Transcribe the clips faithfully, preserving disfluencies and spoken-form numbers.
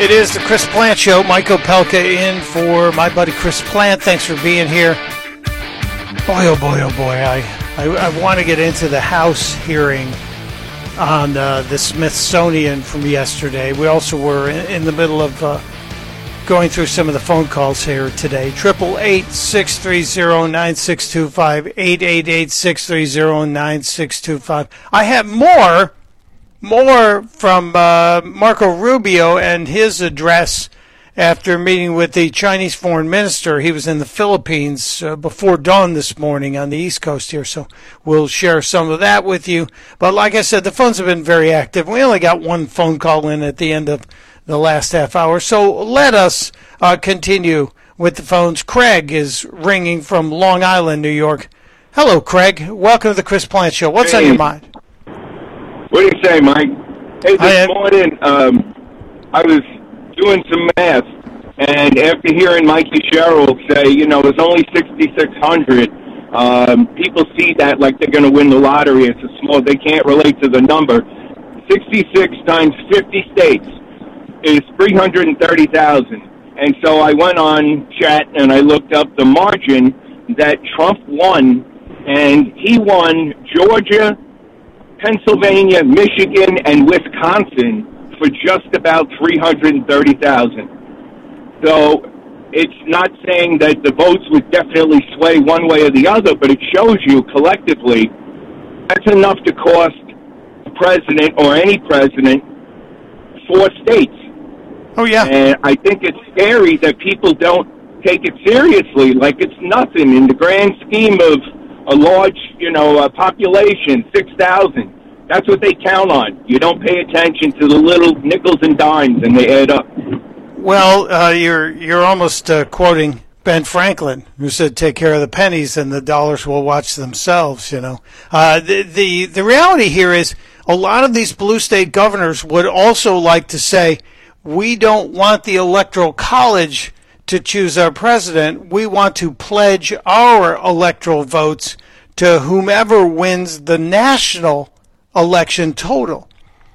It is the Chris Plante Show. Mike Opelka in for my buddy Chris Plante. Thanks for being here. Boy, oh boy, oh boy. I, I, I want to get into the House hearing on uh, the Smithsonian from yesterday. We also were in, in the middle of uh, going through some of the phone calls here today. Triple eight six three zero nine six two five, eight eight eight six three zero nine six two five. I have more. More from uh, Marco Rubio and his address after meeting with the Chinese foreign minister. He was in the Philippines uh, before dawn this morning on the East Coast here, so we'll share some of that with you. But like I said, the phones have been very active. We only got one phone call in at the end of the last half hour, so let us uh, continue with the phones. Craig is ringing from Long Island, New York. Hello, Craig. Welcome to the Chris Plante Show. What's hey. on your mind? What do you say, Mike? Hey, this morning, um, I was doing some math, and after hearing Mikey Sherrill say, you know, it's only sixty-six hundred, um, people see that like they're going to win the lottery. It's a small, they can't relate to the number. sixty-six times fifty states is three hundred thirty thousand. And so I went on chat and I looked up the margin that Trump won, and he won Georgia, Pennsylvania, Michigan, and Wisconsin for just about three hundred thirty thousand. So it's not saying that the votes would definitely sway one way or the other, but it shows you collectively that's enough to cost the president or any president four states. Oh, yeah. And I think it's scary that people don't take it seriously, like it's nothing in the grand scheme of a large, you know, uh, population, six thousand. That's what they count on. You don't pay attention to the little nickels and dimes, and they add up. Well, uh, you're you're almost uh, quoting Ben Franklin, who said, "Take care of the pennies, and the dollars will watch themselves." You know, uh, the the the reality here is a lot of these blue state governors would also like to say, "We don't want the Electoral College to choose our president. We want to pledge our electoral votes to whomever wins the national election total."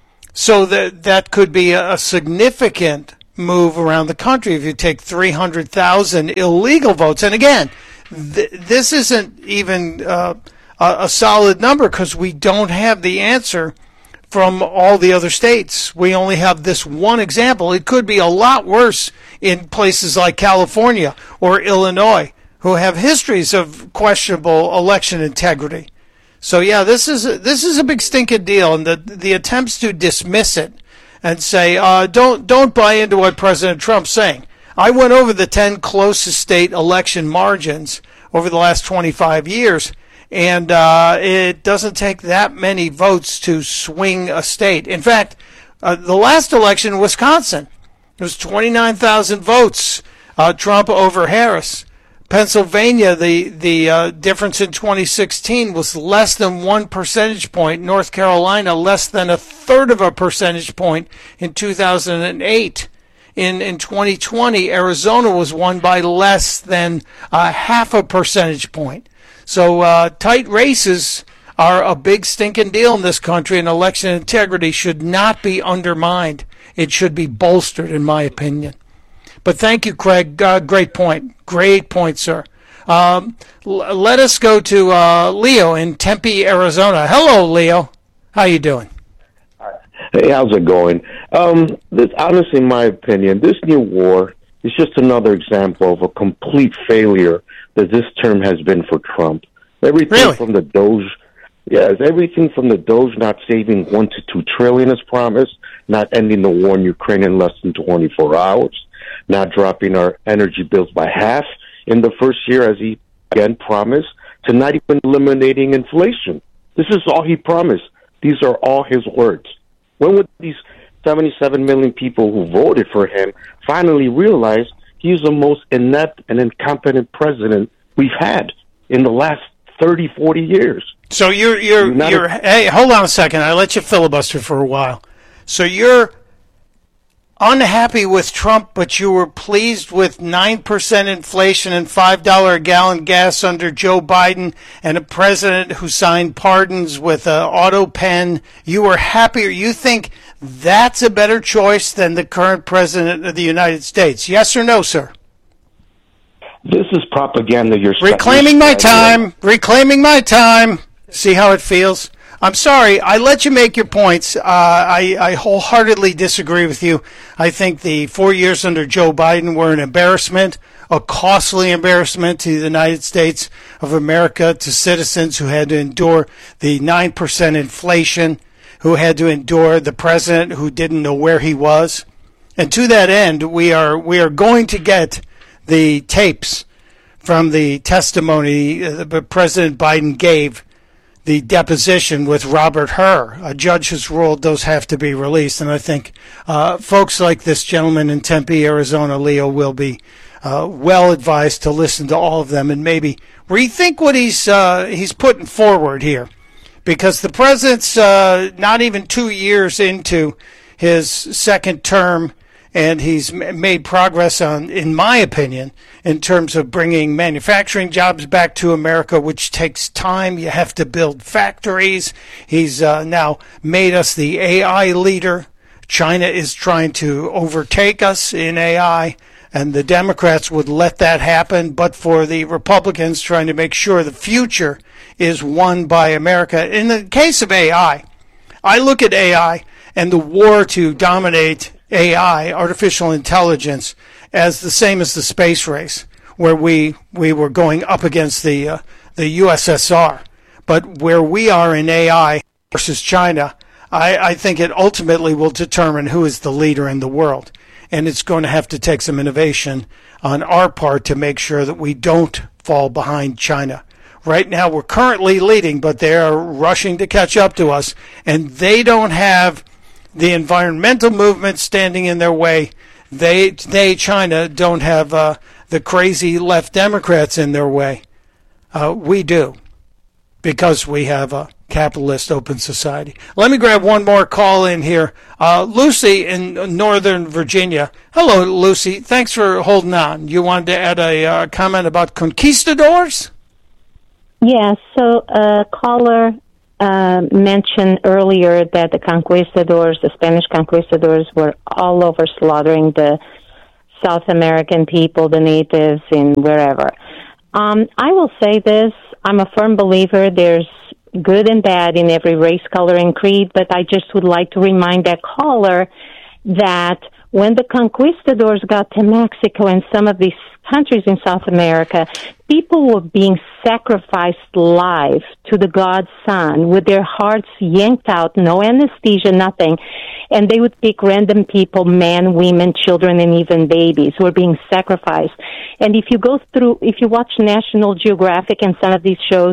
So that that could be a significant move around the country if you take three hundred thousand illegal votes. And again, th- this isn't even uh, a, a solid number because we don't have the answer from all the other states. We only have this one example. It could be a lot worse in places like California or Illinois, who have histories of questionable election integrity. So yeah, this is a, this is a big stinking deal, and the the attempts to dismiss it and say uh, don't don't buy into what President Trump's saying. I went over the ten closest state election margins over the last twenty-five years. And uh, it doesn't take that many votes to swing a state. In fact, uh, the last election, Wisconsin, it was twenty-nine thousand votes, uh, Trump over Harris. Pennsylvania, the the uh, difference in twenty sixteen was less than one percentage point. North Carolina, less than a third of a percentage point in two thousand eight. In in twenty twenty, Arizona was won by less than uh, half a percentage point. So uh, tight races are a big stinking deal in this country, and election integrity should not be undermined. It should be bolstered, in my opinion. But thank you, Craig. Uh, great point. Great point, sir. Um, l- let us go to uh, Leo in Tempe, Arizona. Hello, Leo. How you doing? Hey, how's it going? Um, this, honestly, in my opinion, this new war is just another example of a complete failure that this term has been for Trump. Everything really? from the Doge, yes, everything from the Doge not saving one to two trillion as promised, not ending the war in Ukraine in less than twenty-four hours, not dropping our energy bills by half in the first year as he again promised, to not even eliminating inflation. This is all he promised. These are all his words. When would these seventy-seven million people who voted for him finally realize he's the most inept and incompetent president we've had in the last thirty, forty years? So you're, you're, you're, you're hey, hold on a second. I let you filibuster for a while. So you're unhappy with Trump, but you were pleased with nine percent inflation and five dollars a gallon gas under Joe Biden and a president who signed pardons with an auto pen. You were happier. You think that's a better choice than the current president of the United States? Yes or no, sir? This is propaganda. You're reclaiming my time. Reclaiming my time. See how it feels? I'm sorry. I let you make your points. Uh, I, I wholeheartedly disagree with you. I think the four years under Joe Biden were an embarrassment, a costly embarrassment to the United States of America, to citizens who had to endure the nine percent inflation, who had to endure the president who didn't know where he was. And to that end, we are we are going to get the tapes from the testimony that President Biden gave, the deposition with Robert Hur. A judge has ruled those have to be released, and I think uh, folks like this gentleman in Tempe, Arizona, Leo, will be uh, well advised to listen to all of them and maybe rethink what he's uh, he's putting forward here, because the president's uh, not even two years into his second term, and he's made progress on, in my opinion, in terms of bringing manufacturing jobs back to America, which takes time. You have to build factories. He's uh, now made us the A I leader. China is trying to overtake us in A I, and the Democrats would let that happen, but for the Republicans trying to make sure the future is won by America. In the case of A I, I look at A I and the war to dominate A I, artificial intelligence, as the same as the space race, where we we were going up against the uh, the U S S R. But where we are in A I versus China, I, I think it ultimately will determine who is the leader in the world. And it's going to have to take some innovation on our part to make sure that we don't fall behind China. Right now, we're currently leading, but they are rushing to catch up to us, and they don't have the environmental movement standing in their way. They, they China, don't have uh, the crazy left Democrats in their way. Uh, we do, because we have a capitalist open society. Let me grab one more call in here. Uh, Lucy in Northern Virginia. Hello, Lucy. Thanks for holding on. You wanted to add a uh, comment about conquistadors? Yeah, so a caller uh, mentioned earlier that the conquistadors, the Spanish conquistadors, were all over slaughtering the South American people, the natives, and wherever. Um, I will say this. I'm a firm believer there's good and bad in every race, color, and creed, but I just would like to remind that caller that when the conquistadors got to Mexico and some of these countries in South America, people were being sacrificed live to the god sun with their hearts yanked out, no anesthesia, nothing. And they would pick random people, men, women, children, and even babies who were being sacrificed. And if you go through, if you watch National Geographic and some of these shows,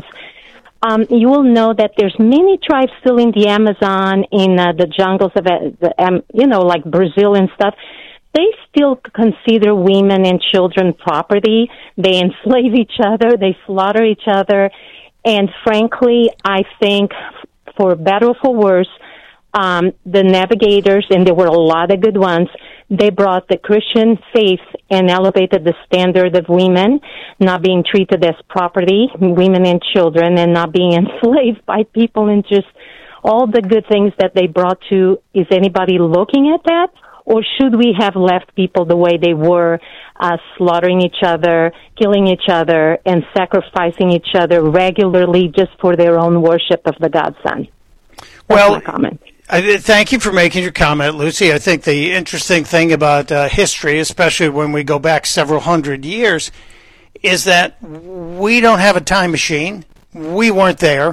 Um, you will know that there's many tribes still in the Amazon, in uh, the jungles of, uh, the, um, you know, like Brazil and stuff. They still consider women and children property. They enslave each other. They slaughter each other. And frankly, I think, for better or for worse, um, the navigators, and there were a lot of good ones, they brought the Christian faith and elevated the standard of women not being treated as property, women and children, and not being enslaved by people, and just all the good things that they brought to. Is anybody looking at that? Or should we have left people the way they were, uh, slaughtering each other, killing each other, and sacrificing each other regularly just for their own worship of the God Son? That's well, my comment. I, thank you for making your comment, Lucy. I think the interesting thing about uh, history, especially when we go back several hundred years, is that we don't have a time machine. We weren't there.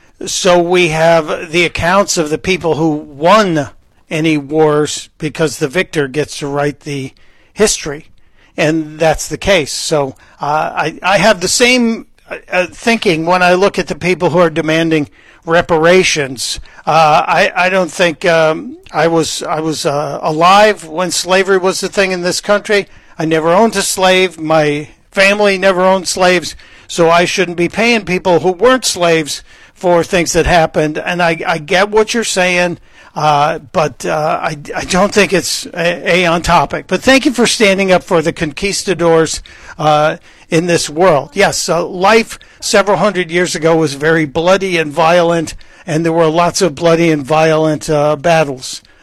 So we have the accounts of the people who won any wars, because the victor gets to write the history. And that's the case. So uh, I, I have the same uh, thinking when I look at the people who are demanding reparations. Uh, I, I don't think um, I was I was uh, alive when slavery was the thing in this country. I never owned a slave. My family never owned slaves, so I shouldn't be paying people who weren't slaves for things that happened. And I, I get what you're saying, uh, but uh, I, I don't think it's a, a on topic. But thank you for standing up for the conquistadors uh, in this world. Yes, uh, life several hundred years ago was very bloody and violent, and there were lots of bloody and violent uh, battles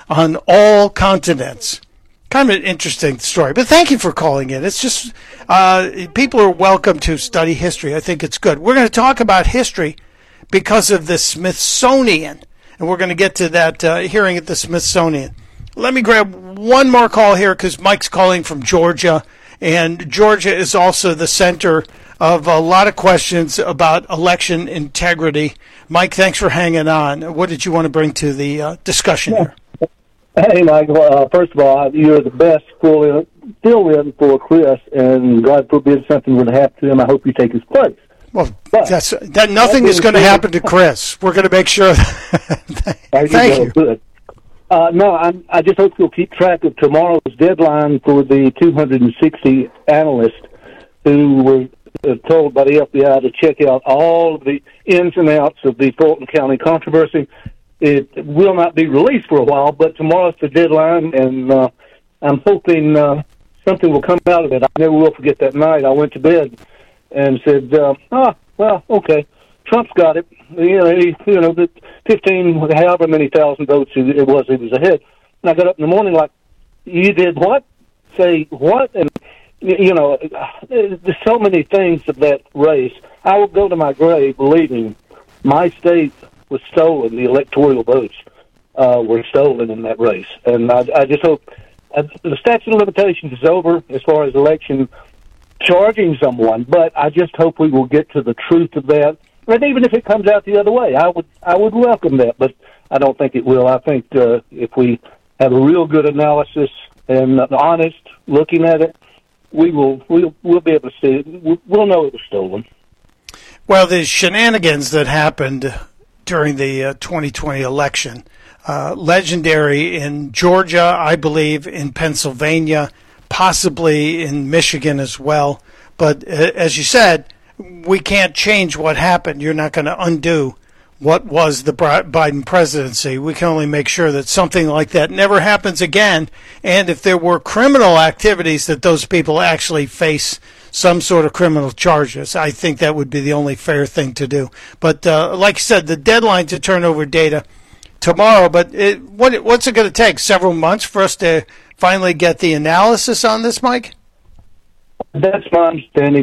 on all continents. Kind of an interesting story, but thank you for calling in. It's just, uh, people are welcome to study history. I think it's good. We're going to talk about history because of the Smithsonian, and we're going to get to that uh, hearing at the Smithsonian. Let me grab one more call here because Mike's calling from Georgia, and Georgia is also the center of a lot of questions about election integrity. Mike, thanks for hanging on. What did you want to bring to the uh, discussion here? Hey, Mike. Uh, first of all, you're the best for still in for Chris, and God forbid something would happen to him. I hope you take his place. Well, but, that's, that nothing that is going to happen to Chris. We're going to make sure. That, you thank you. Good. Uh, no, I'm, I just hope you'll keep track of tomorrow's deadline for the two hundred sixty analysts who were uh, told by the F B I to check out all of the ins and outs of the Fulton County controversy. It will not be released for a while, but tomorrow's the deadline, and uh, I'm hoping uh, something will come out of it. I never will forget that night. I went to bed and said, uh, "Ah, well, okay, Trump's got it. You know, he, you know, the fifteen, however many thousand votes it was, it was ahead." And I got up in the morning like, "You did what? Say what?" And you know, there's so many things of that race. I will go to my grave believing my state was stolen. The electoral votes uh, were stolen in that race, and I, I just hope uh, the statute of limitations is over as far as election charging someone. But I just hope we will get to the truth of that. And even if it comes out the other way, I would I would welcome that. But I don't think it will. I think uh, if we have a real good analysis and honest looking at it, we will we'll, we'll be able to see it. We'll know it was stolen. Well, the shenanigans that happened during the uh, twenty twenty election, uh, legendary in Georgia, I believe, in Pennsylvania, possibly in Michigan as well. But uh, as you said, we can't change what happened. You're not going to undo what was the Biden presidency. We can only make sure that something like that never happens again. And if there were criminal activities, that those people actually face some sort of criminal charges. I think that would be the only fair thing to do. But uh, like you said, the deadline to turn over data tomorrow. But it, what, what's it going to take? Several months for us to finally get the analysis on this, Mike? That's my understanding.